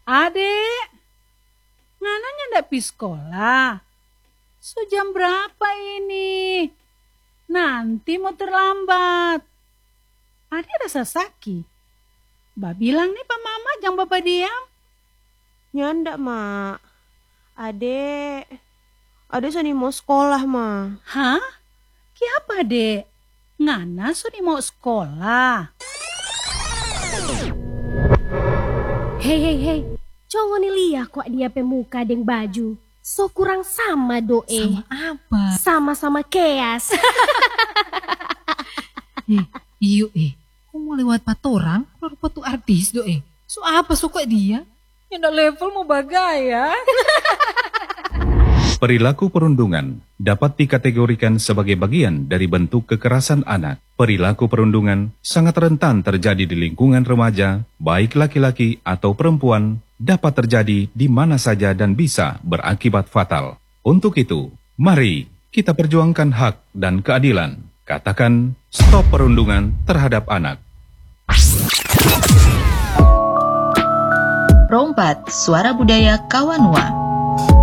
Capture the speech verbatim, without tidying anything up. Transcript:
Adek, ngananya ndak pi sekolah? Sejam berapa ini? Nanti mau terlambat. Adek rasa sakit. Mbak bilang nih Pak Mama jangan bapak diam. Nyanda, Mak. Adek, adek sani mau sekolah, Ma. Hah? Kiapa, Dek? Ngana suni mau sekolah? Hei, hei, hei. Congo nih liah kok dia pemuka deng baju. So kurang sama doe. Sama apa? Sama-sama keas. eh, iyo eh. Kok mau lewat patorang? Rupa tuh artis do eh. So apa suka dia? Yang dak level mau bagaya. Perilaku perundungan dapat dikategorikan sebagai bagian dari bentuk kekerasan anak. Perilaku perundungan sangat rentan terjadi di lingkungan remaja, baik laki-laki atau perempuan, dapat terjadi di mana saja dan bisa berakibat fatal. Untuk itu, mari kita perjuangkan hak dan keadilan. Katakan stop perundungan terhadap anak. Rompat, Suara Budaya Kawanua.